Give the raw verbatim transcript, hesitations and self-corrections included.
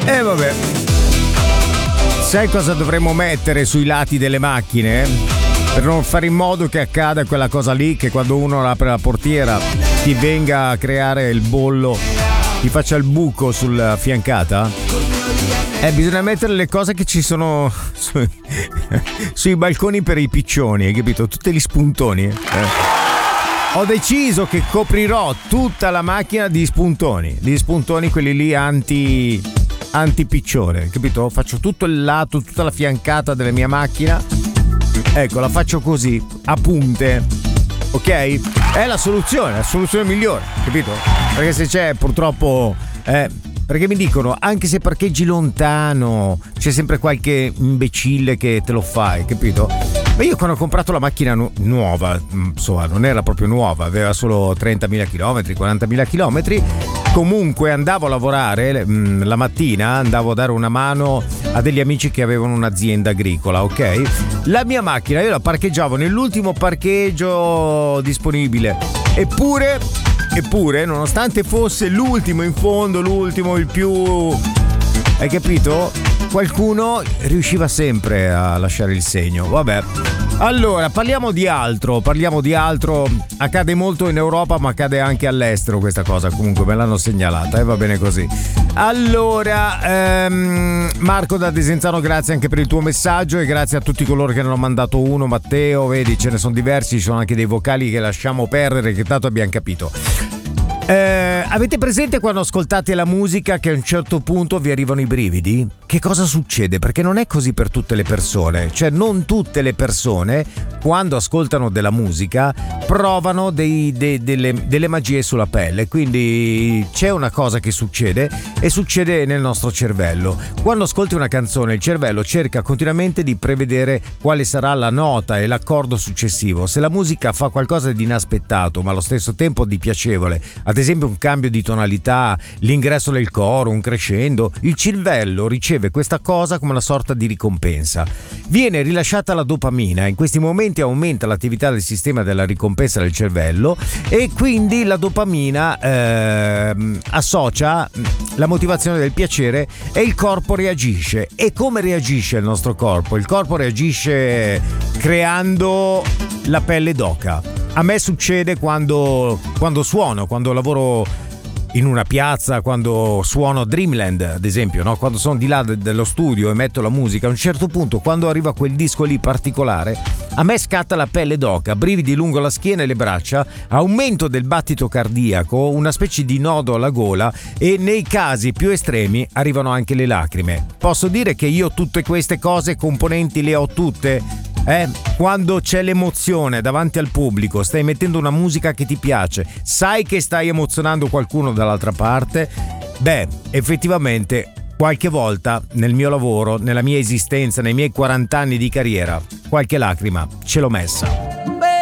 E eh, vabbè. Sai cosa dovremmo mettere sui lati delle macchine? Per non fare in modo che accada quella cosa lì, che quando uno apre la portiera ti venga a creare il bollo, ti faccia il buco sulla fiancata? Eh, bisogna mettere le cose che ci sono su, sui balconi per i piccioni, hai capito? Tutti gli spuntoni. Eh. Ho deciso che coprirò tutta la macchina di spuntoni, di spuntoni quelli lì anti antipiccione, capito? Faccio tutto il lato, tutta la fiancata della mia macchina. Ecco, la faccio così, a punte. Ok? È la soluzione, la soluzione migliore, capito? Perché se c'è purtroppo eh, perché mi dicono, anche se parcheggi lontano, c'è sempre qualche imbecille che te lo fa, capito? Ma io quando ho comprato la macchina nu- nuova, insomma, non era proprio nuova, aveva solo trentamila chilometri, quarantamila chilometri, comunque andavo a lavorare mh, la mattina, andavo a dare una mano a degli amici che avevano un'azienda agricola, ok? La mia macchina io la parcheggiavo nell'ultimo parcheggio disponibile, eppure, eppure, nonostante fosse l'ultimo in fondo, l'ultimo, il più... hai capito? Qualcuno riusciva sempre a lasciare il segno. Vabbè. Allora, parliamo di altro, parliamo di altro. Accade molto in Europa, ma accade anche all'estero questa cosa. Comunque me l'hanno segnalata e eh, va bene così. Allora, ehm, Marco da Desenzano, grazie anche per il tuo messaggio e grazie a tutti coloro che ne hanno mandato uno. Matteo, vedi, ce ne sono diversi, ci sono anche dei vocali che lasciamo perdere, che tanto abbiamo capito. Eh, avete presente quando ascoltate la musica che a un certo punto vi arrivano i brividi? Che cosa succede? Perché non è così per tutte le persone, cioè non tutte le persone quando ascoltano della musica provano dei, dei, delle, delle magie sulla pelle, quindi c'è una cosa che succede e succede nel nostro cervello. Quando ascolti una canzone il cervello cerca continuamente di prevedere quale sarà la nota e l'accordo successivo. Se la musica fa qualcosa di inaspettato ma allo stesso tempo di piacevole, ad esempio un cambio di tonalità, l'ingresso del coro, un crescendo, il cervello riceve questa cosa come una sorta di ricompensa. Viene rilasciata la dopamina, in questi momenti aumenta l'attività del sistema della ricompensa del cervello e quindi la dopamina eh, associa la motivazione del piacere e il corpo reagisce. E come reagisce il nostro corpo? Il corpo reagisce creando la pelle d'oca. A me succede quando, quando suono, quando lavoro in una piazza, quando suono Dreamland ad esempio, no? Quando sono di là de- dello studio e metto la musica, a un certo punto quando arriva quel disco lì particolare a me scatta la pelle d'oca, brividi lungo la schiena e le braccia, aumento del battito cardiaco, una specie di nodo alla gola e nei casi più estremi arrivano anche le lacrime. Posso dire che io tutte queste cose componenti le ho tutte? Eh, quando c'è l'emozione davanti al pubblico, stai mettendo una musica che ti piace, sai che stai emozionando qualcuno dall'altra parte, beh, effettivamente qualche volta nel mio lavoro, nella mia esistenza, nei miei quaranta anni di carriera, qualche lacrima ce l'ho messa.